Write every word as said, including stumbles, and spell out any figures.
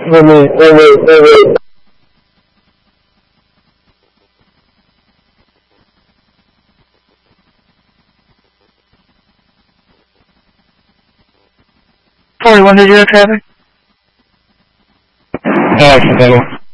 Wait, wait, wait, wait, wait, wait. forty-one, did you have traffic? Uh,